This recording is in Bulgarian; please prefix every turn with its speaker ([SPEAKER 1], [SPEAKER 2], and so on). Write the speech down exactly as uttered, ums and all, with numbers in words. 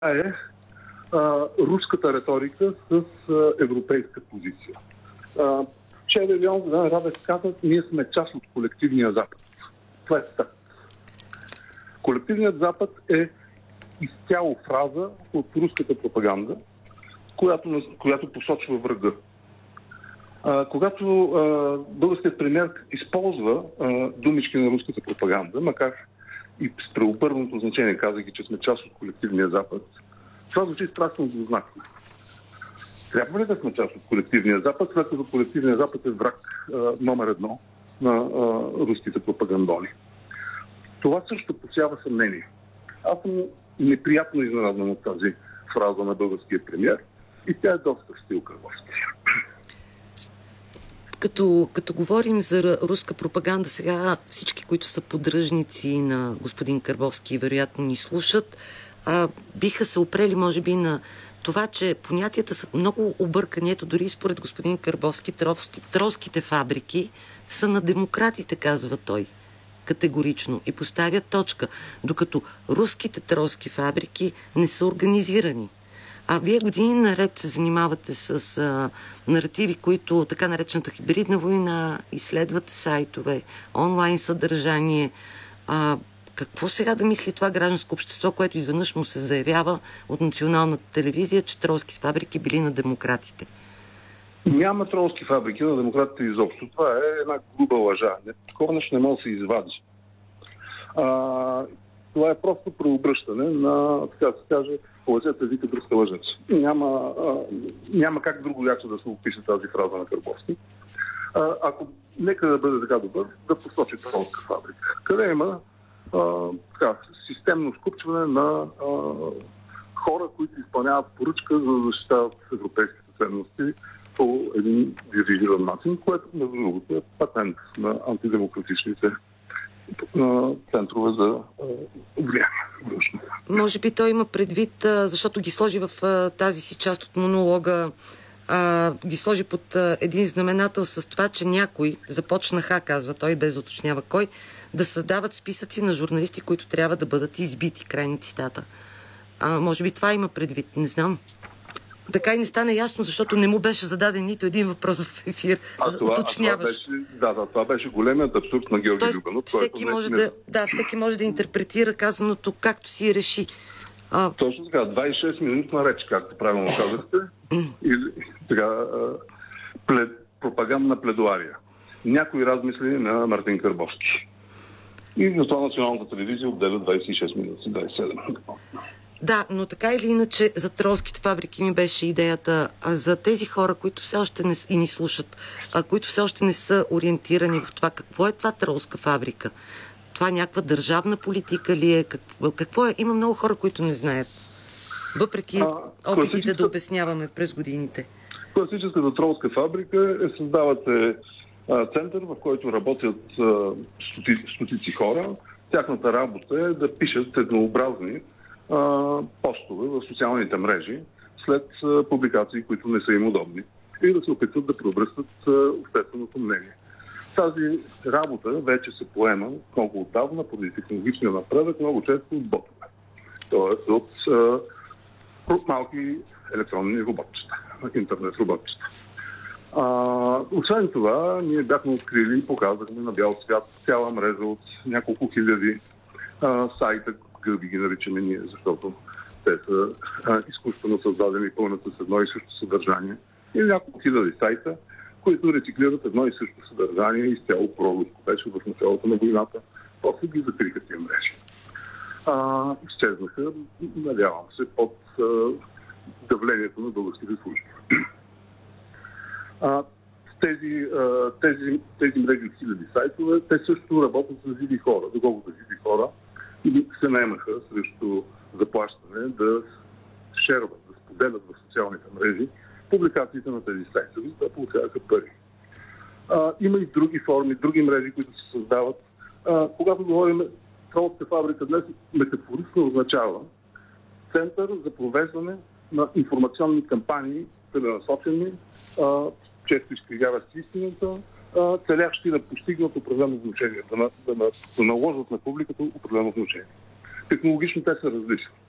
[SPEAKER 1] е а, руската риторика с а, европейска позиция. А, вчера Леон Радев каза, ние сме част от колективния Запад. Това е така. Колективният Запад е изцяло фраза от руската пропаганда, която, която посочва врага. А, когато а, българският премиер използва а, думички на руската пропаганда, макар и с преобърнато значение, казвайки, че сме част от колективния Запад, това звучи страшно двузначно. Трябва ли да сме част от колективния Запад, след като колективния Запад е враг а, номер едно на а, руските пропагандони? Това също посява съмнение. Аз съм неприятно изненадан от тази фраза на българския премиер и тя е доста в стил Карбовски.
[SPEAKER 2] Като, като говорим за руска пропаганда, сега всички, които са поддръжници на господин Карбовски, вероятно ни слушат, а, биха се опрели, може би, на това, че понятията са много объркани. Ето, дори според господин Карбовски, тролски, тролските фабрики са на демократите, казва той категорично, и поставя точка, докато руските тролски фабрики не са организирани. А вие години наред се занимавате с а, наративи, които така наречената хибридна война, изследвате сайтове, онлайн съдържание. А, какво сега да мисли това гражданско общество, което изведнъж му се заявява от националната телевизия, че тролски фабрики били на демократите?
[SPEAKER 1] Няма тролски фабрики на демократите изобщо. Това е една груба лъжа. Такова нещо не може да се извади. А, това е просто преобръщане на, така да се каже, лъжец езика друга лъжец. Няма, а, няма как друго яче да се опише тази фраза на Карбовски. А, ако нека да бъде така добър, да посочи тролска фабрика. Къде има а, така, системно скупчване на а, хора, които изпълняват поръчка за да защитават европейските ценности по един дирижиран начин, което, между другото, е патент на антидемократичните центрове за влияние.
[SPEAKER 2] Може би той има предвид, защото ги сложи в тази си част от монолога, а, ги сложи под а, един знаменател с това, че някой започнаха, казва той, без уточнява кой, да създават списъци на журналисти, които трябва да бъдат избити. Крайни цитата. А, може би това има предвид, не знам. Така и не стане ясно, защото не му беше зададен нито един въпрос в ефир.
[SPEAKER 1] А това, а това беше, да, да, това беше големият абсурд на Георги Любенов.
[SPEAKER 2] Всеки може не... да, да, всеки може да интерпретира казаното както си реши. А...
[SPEAKER 1] Точно така, двайсет и шест минутна реч, както правилно казахте. И така, плед, пропагандна пледуария. Някои размисли на Мартин Карбовски. И за това националната телевизия отделя двайсет и шест минути, двайсет и седем.
[SPEAKER 2] Да, но така или иначе за тролските фабрики ми беше идеята, а за тези хора, които все още не и ни слушат, а които все още не са ориентирани в това какво е това тролска фабрика. Това някаква държавна политика ли е? Какво, какво е? Има много хора, които не знаят. Въпреки а, опитите класическа... да обясняваме през годините.
[SPEAKER 1] Класическата тролска фабрика е създавате а, център, в който работят а, стоти, стотици хора. Тяхната работа е да пишат еднообразни постове в социалните мрежи след а, публикации, които не са им удобни и да се опитват да преобръщат общественото мнение. Тази работа вече се поема много отдавна поради технологичния напредък, много често от ботове. Тоест от а, малки електронни роботчета, интернет роботчета. А, освен това, ние бяхме открили и показахме на бял свят цяла мрежа от няколко хиляди а, сайта, гъби ги наричаме ние, защото те са а, изкуствено създадени и пълнат с едно и също съдържание. И няколко хиляди сайта, които рециклират едно и също съдържание изцяло проруско. Беше в началото на войната. После ги закриха тия мрежи. А, изчезнаха, надявам се, под а, давлението на българските служби. А, тези, а, тези, тези мрежи от хиляди сайтове, те също работят за живи хора, доколкото живи хора, или се наемаха срещу заплащане да шерват, да споделят в социалните мрежи публикациите на тези сайтове, да получаваха пари. А, има и други форми, други мрежи, които се създават. А, когато говорим тролска фабрика днес, метафорично означава център за провеждане на информационни кампании, целенасочени, а, често изкривяващи истината, целящи да постигнат определено значение, да, да, да наложат на публиката определено значение. Технологично те са различни.